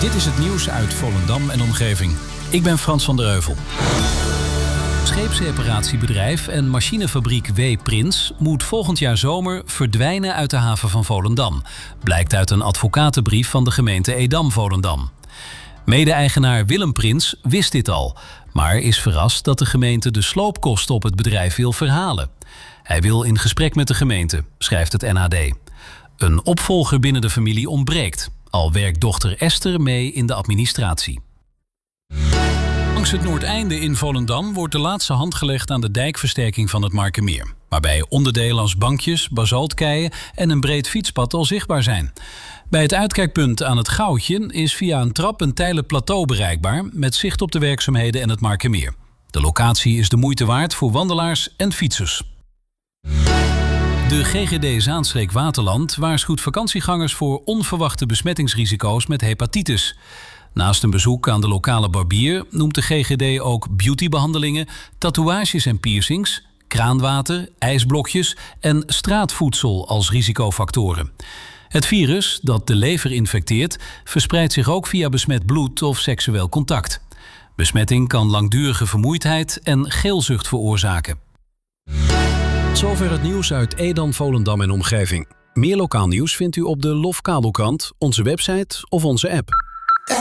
Dit is het nieuws uit Volendam en omgeving. Ik ben Frans van der Heuvel. Scheepsreparatiebedrijf en machinefabriek W. Prins moet volgend jaar zomer verdwijnen uit de haven van Volendam. Blijkt uit een advocatenbrief van de gemeente Edam-Volendam. Mede-eigenaar Willem Prins wist dit al, maar is verrast dat de gemeente de sloopkosten op het bedrijf wil verhalen. Hij wil in gesprek met de gemeente, schrijft het NAD. Een opvolger binnen de familie ontbreekt, al werkt dochter Esther mee in de administratie. Langs het Noordeinde in Volendam wordt de laatste hand gelegd aan de dijkversterking van het Markermeer, waarbij onderdelen als bankjes, basaltkeien en een breed fietspad al zichtbaar zijn. Bij het uitkijkpunt aan het Goudje is via een trap een tijdelijk plateau bereikbaar met zicht op de werkzaamheden en het Markermeer. De locatie is de moeite waard voor wandelaars en fietsers. De GGD Zaanstreek Waterland waarschuwt vakantiegangers voor onverwachte besmettingsrisico's met hepatitis. Naast een bezoek aan de lokale barbier noemt de GGD ook beautybehandelingen, tatoeages en piercings, kraanwater, ijsblokjes en straatvoedsel als risicofactoren. Het virus, dat de lever infecteert, verspreidt zich ook via besmet bloed of seksueel contact. Besmetting kan langdurige vermoeidheid en geelzucht veroorzaken. Tot zover het nieuws uit Edam, Volendam en omgeving. Meer lokaal nieuws vindt u op de Lofkabelkrant, onze website of onze app.